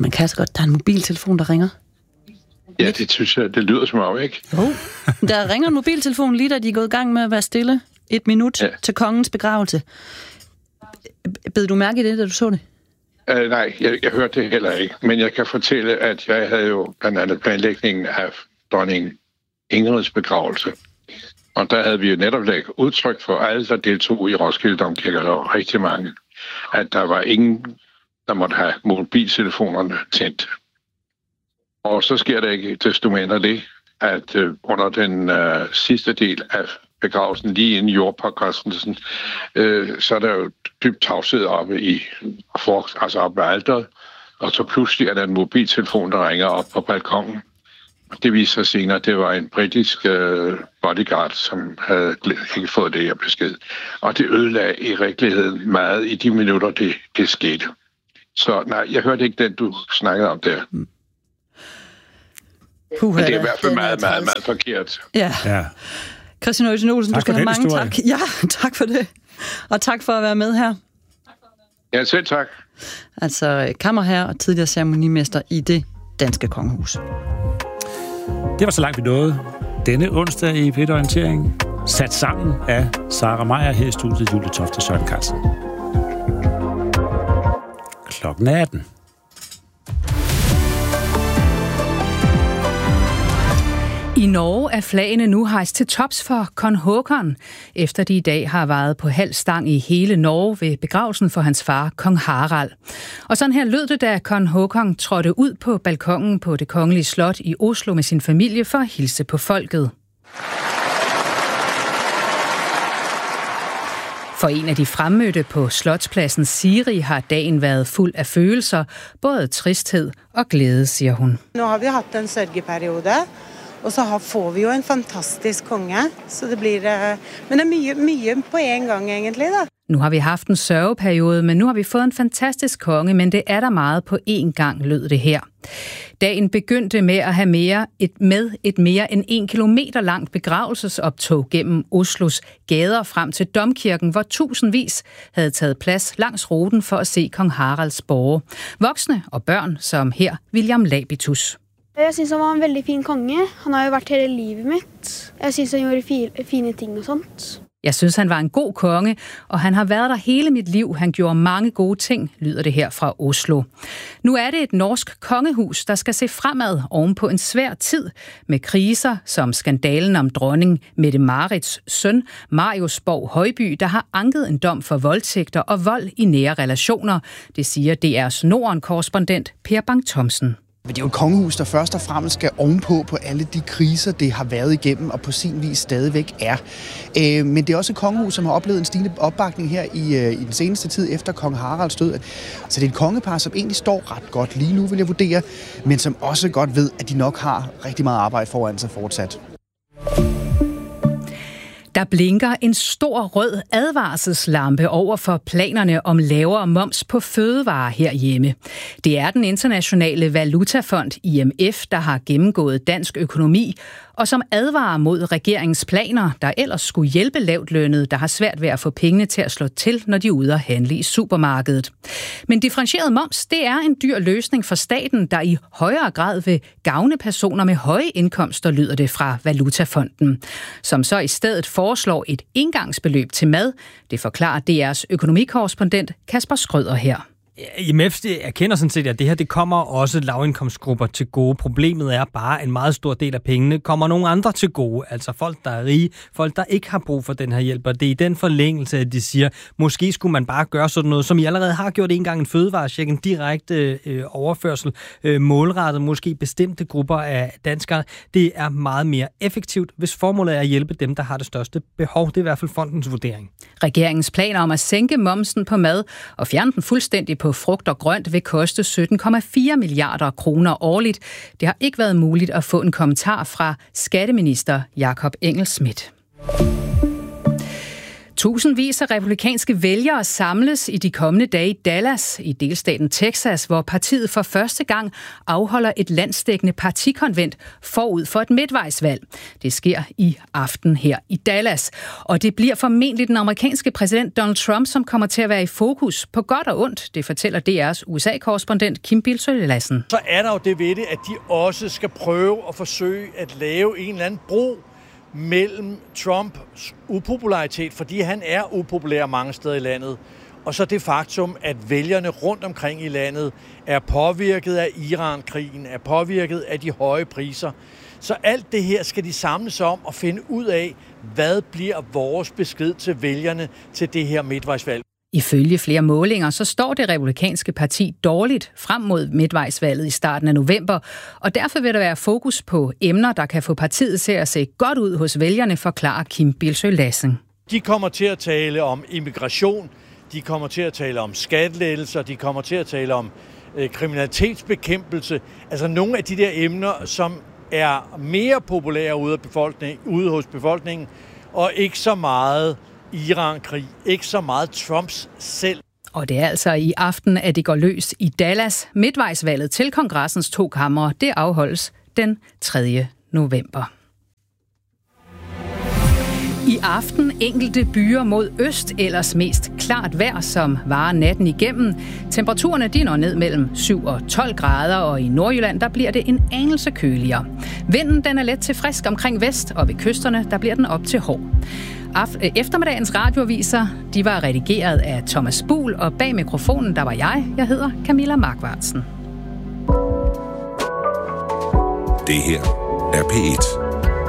man kan så godt. Der er en mobiltelefon, der ringer. Ja, det synes jeg, det lyder som om, ikke? Jo. Der ringer en mobiltelefon lige da de er gået i gang med at være stille 1 minut til kongens begravelse. Bed du mærke i det, da du så det? Nej, jeg hørte det heller ikke. Men jeg kan fortælle, at jeg havde jo blandt andet planlægningen af dronning Ingrids begravelse. Og der havde vi jo netop lagt udtryk for alle, der deltog i Roskilde Domkirke, der var rigtig mange, at der var ingen, der måtte have mobiltelefonerne tændt. Og så sker der ikke desto mindre det, at under den sidste del af begravelsen, lige inden jordpåkastelsen, så er der jo dybt tavshed oppe oppe ved alteret, og så pludselig er der en mobiltelefon, der ringer op på balkongen. Det viser sig senere, at det var en britisk bodyguard, som havde ikke fået det her besked. Og det ødelagde i virkeligheden meget i de minutter, det skete. Så nej, jeg hørte ikke den, du snakkede om der. Men det er i hvert fald meget forkert. Ja. Christian Øysen Olsen, du skal have mange tak. Ja, tak for det. Og tak for at være med her. Ja, selv tak. Altså kammerherre og tidligere ceremonimester i det danske kongehus. Det var så langt vi nåede denne onsdag i P1 Orientering. Sat sammen af Sara Meyer her i studiet, Julie Toft og Søren Carlsen. Klokken 18. I Norge er flagene nu hejst til tops for kong Håkon, efter de i dag har varet på halv stang i hele Norge ved begravelsen for hans far, kong Harald. Og sådan her lød det, da kong Håkon trådte ud på balkongen på det kongelige slot i Oslo med sin familie for at hilse på folket. For en af de fremmødte på Slotspladsen, Siri, har dagen været fuld af følelser, både tristhed og glæde, siger hun. Nu har vi haft en sørgeperiode. Og så får vi jo en fantastisk konge, så det bliver... Men det er mye på en gang egentlig, da. Nu har vi haft en sørgeperiode, men nu har vi fået en fantastisk konge, men det er der meget på én gang, lød det her. Dagen begyndte med at have et mere end 1 kilometer langt begravelsesoptog gennem Oslos gader frem til Domkirken, hvor tusindvis havde taget plads langs ruten for at se kong Haralds borge. Voksne og børn, som her William Labitus. Jeg synes han var en veldig fin konge. Han har jo vært hele livet mitt. Jeg synes han gjorde fine ting og sånt. Jeg synes, han var en god konge, og han har været der hele mit liv. Han gjorde mange gode ting, lyder det her fra Oslo. Nu er det et norsk kongehus, der skal se fremad ovenpå en svær tid med kriser som skandalen om dronning Mette-Marits søn, Marius Borg Højby, der har anket en dom for voldtægter og vold i nære relationer. Det siger DR's Norden-korrespondent Per Bang-Thomsen. Men det er jo et kongehus, der først og fremmest skal ovenpå på alle de kriser, det har været igennem og på sin vis stadigvæk er. Men det er også et kongehus, som har oplevet en stigende opbakning her i den seneste tid efter kong Haralds død. Så det er et kongepar, som egentlig står ret godt lige nu, vil jeg vurdere, men som også godt ved, at de nok har rigtig meget arbejde foran sig fortsat. Der blinker en stor rød advarselslampe over for planerne om lavere moms på fødevarer herhjemme. Det er den internationale valutafond IMF, der har gennemgået dansk økonomi, og som advarer mod regeringens planer, der ellers skulle hjælpe lavtlønnede, der har svært ved at få pengene til at slå til, når de er ude at handle i supermarkedet. Men differentieret moms, det er en dyr løsning for staten, der i højere grad vil gavne personer med høje indkomster, lyder det fra Valutafonden, som så i stedet foreslår et engangsbeløb til mad. Det forklarer DR's økonomikorrespondent Kasper Schrøder her. IMF erkender sådan set, at det her det kommer også lavindkomstgrupper til gode. Problemet er bare, at en meget stor del af pengene kommer nogle andre til gode. Altså folk, der er rige, folk, der ikke har brug for den her hjælp. Og det er i den forlængelse, at de siger, måske skulle man bare gøre sådan noget, som I allerede har gjort en gang, en fødevarecheck, en direkte overførsel, målrettet måske bestemte grupper af danskere. Det er meget mere effektivt, hvis formålet er at hjælpe dem, der har det største behov. Det er i hvert fald fondens vurdering. Regeringens planer om at sænke momsen på mad og fjerne den fuldstændig på frugt og grønt vil koste 17,4 milliarder kroner årligt. Det har ikke været muligt at få en kommentar fra skatteminister Jakob Engel-Schmidt. Tusindvis af republikanske vælgere samles i de kommende dage i Dallas i delstaten Texas, hvor partiet for første gang afholder et landsdækkende partikonvent forud for et midtvejsvalg. Det sker i aften her i Dallas, og det bliver formentlig den amerikanske præsident Donald Trump, som kommer til at være i fokus på godt og ondt. Det fortæller DR's USA-korrespondent Kim Bildsøe Lassen. Så er der jo det ved det, at de også skal prøve at forsøge at lave en eller anden bro mellem Trumps upopularitet, fordi han er upopulær mange steder i landet, og så det faktum, at vælgerne rundt omkring i landet er påvirket af Iran-krigen, er påvirket af de høje priser. Så alt det her skal de samles om og finde ud af, hvad bliver vores besked til vælgerne til det her midtvejsvalg. Ifølge flere målinger, så står det republikanske parti dårligt frem mod midtvejsvalget i starten af november, og derfor vil der være fokus på emner, der kan få partiet til at se godt ud hos vælgerne, forklarer Kim Bildsøe Lassen. De kommer til at tale om immigration, de kommer til at tale om skattelettelser, de kommer til at tale om kriminalitetsbekæmpelse, altså nogle af de der emner, som er mere populære ude hos befolkningen, og ikke så meget Iran-krig, ikke så meget Trumps selv. Og det er altså i aften, at det går løs i Dallas. Midtvejsvalget til kongressens 2 kamre, det afholdes den 3. november. I aften enkelte byer mod øst, ellers mest klart vejr, som varer natten igennem. Temperaturerne de når ned mellem 7 og 12 grader, og i Nordjylland der bliver det en anelse køligere. Vinden den er let til frisk omkring vest, og ved kysterne der bliver den op til hård. Eftermiddagens radioaviser, de var redigeret af Thomas Buhl, og bag mikrofonen der var jeg hedder Camilla Markvartsen. Det her er P1.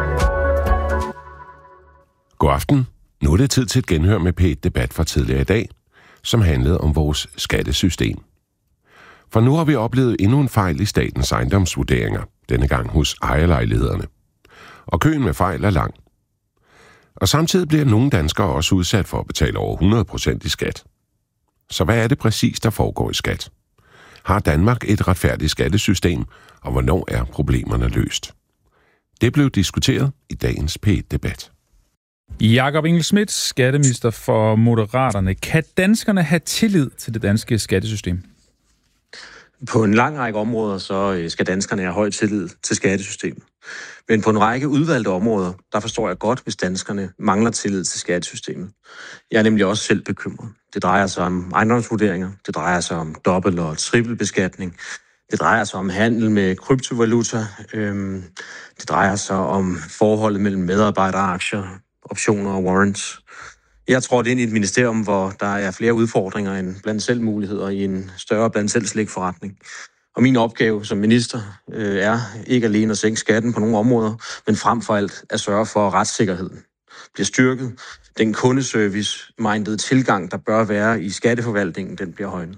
God aften. Nu er det tid til et genhør med P1-debat fra tidligere i dag, som handlede om vores skattesystem. For nu har vi oplevet endnu en fejl i statens ejendomsvurderinger, denne gang hos ejerlejlighederne. Og køen med fejl er lang. Og samtidig bliver nogle danskere også udsat for at betale over 100% i skat. Så hvad er det præcis, der foregår i skat? Har Danmark et retfærdigt skattesystem, og hvornår er problemerne løst? Det blev diskuteret i dagens P1-debat. Jakob Engel-Schmidt, skatteminister for Moderaterne. Kan danskerne have tillid til det danske skattesystem? På en lang række områder, så skal danskerne have høj tillid til skattesystemet. Men på en række udvalgte områder, der forstår jeg godt, hvis danskerne mangler tillid til skattesystemet. Jeg er nemlig også selv bekymret. Det drejer sig om ejendomsvurderinger, det drejer sig om dobbelt- og trippelbeskatning, det drejer sig om handel med kryptovaluta, det drejer sig om forholdet mellem medarbejderaktier, optioner og warrants. Jeg tror, det er ind i et ministerium, hvor der er flere udfordringer end blandt selv muligheder i en større blandt selv slikforretning. Og min opgave som minister er ikke alene at sænke skatten på nogle områder, men frem for alt at sørge for, at retssikkerheden bliver styrket. Den kundeservice-mindede tilgang, der bør være i skatteforvaltningen, den bliver højnet.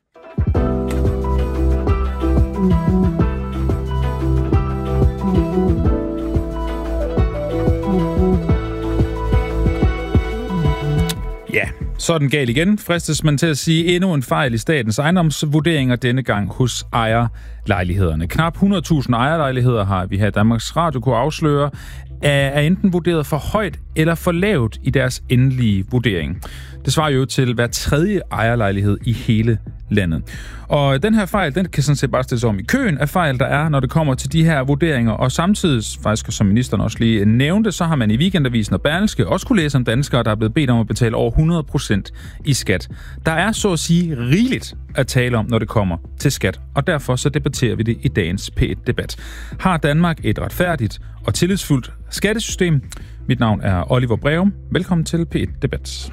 Ja, så er den gal igen, fristes man til at sige endnu en fejl i statens ejendomsvurderinger, denne gang hos ejerlejlighederne. Knap 100.000 ejerlejligheder har vi her i Danmarks Radio kunne afsløre, er enten vurderet for højt eller for lavt i deres endelige vurdering. Det svarer jo til hver 3. ejerlejlighed i hele landet. Og den her fejl, den kan sådan set bare stilles om i køen af fejl, der er, når det kommer til de her vurderinger. Og samtidig, faktisk som ministeren også lige nævnte, så har man i Weekendavisen og Berlingske også kunne læse om danskere, der er blevet bedt om at betale over 100% i skat. Der er så at sige rigeligt at tale om, når det kommer til skat. Og derfor så debatterer vi det i dagens P1-debat. Har Danmark et retfærdigt og tillidsfuldt skattesystem? Mit navn er Oliver Breum. Velkommen til P1-debat.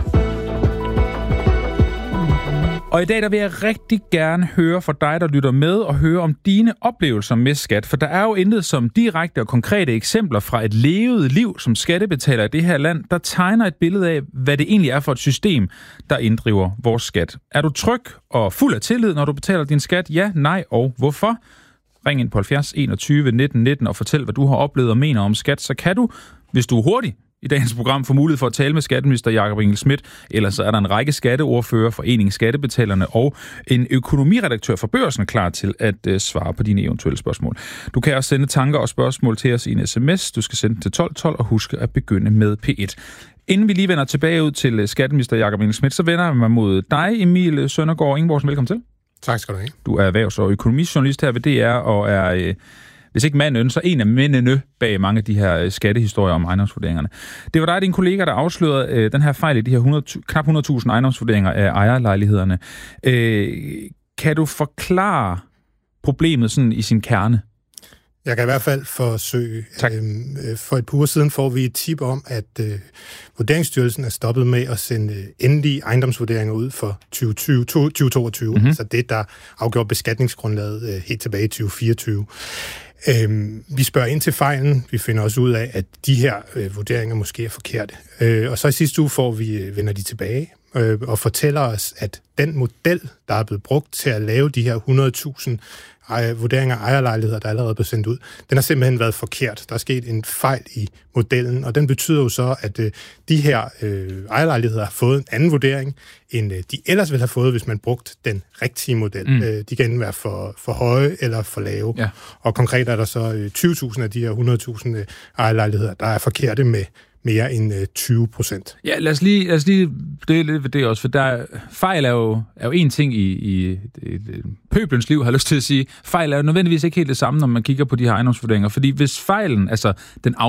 Og i dag der vil jeg rigtig gerne høre fra dig, der lytter med, og høre om dine oplevelser med skat. For der er jo intet som direkte og konkrete eksempler fra et levet liv som skattebetaler i det her land, der tegner et billede af, hvad det egentlig er for et system, der inddriver vores skat. Er du tryg og fuld af tillid, når du betaler din skat? Ja, nej og hvorfor? Ring ind på 70 21 19 19 og fortæl, hvad du har oplevet og mener om skat. Så kan du, hvis du er hurtig, i dagens program få mulighed for at tale med skatteminister Jakob Engel-Schmidt. Ellers så er der en række skatteordfører, Foreningen Skattebetalerne og en økonomiredaktør for Børsen klar til at svare på dine eventuelle spørgsmål. Du kan også sende tanker og spørgsmål til os i en sms. Du skal sende til 1212 og huske at begynde med P1. Inden vi lige vender tilbage ud til skatteminister Jakob Engel-Schmidt, så vender jeg mig mod dig, Emil Søndergaard Ingeborgsen. Velkommen til. Tak skal du have. Du er erhvervs- og økonomijournalist her ved DR, og er, hvis ikke manden, så en af mændene bag mange af de her skattehistorier om ejendomsvurderingerne. Det var dig og din kollega, der afslørede den her fejl i de her knap 100.000 ejendomsvurderinger af ejerlejlighederne. Kan du forklare problemet sådan i sin kerne? Jeg kan i hvert fald forsøge. For et par uger siden får vi et tip om, at Vurderingsstyrelsen er stoppet med at sende endelige ejendomsvurderinger ud for 2022. Mm-hmm. Altså det, der afgjorde beskatningsgrundlaget helt tilbage i 2024. Vi spørger ind til fejlen. Vi finder også ud af, at de her vurderinger måske er forkerte. Og så i sidste uge vender de tilbage og fortæller os, at den model, der er blevet brugt til at lave de her 100.000 vurderinger af ejerlejligheder, der allerede blev sendt ud, den har simpelthen været forkert. Der er sket en fejl i modellen, og den betyder jo så, at de her ejerlejligheder har fået en anden vurdering, end de ellers ville have fået, hvis man brugte den rigtige model. De kan enten være for høje eller for lave. Ja. Og konkret er der så 20.000 af de her 100.000 ejerlejligheder, der er forkerte med mere end 20%. Ja, lad os lige dele lidt ved det også, for der fejl er jo en ting i pøbelens liv, har jeg lyst til at sige. Fejl er jo nødvendigvis ikke helt det samme, når man kigger på de her ejendomsvurderinger, fordi hvis fejlen, altså den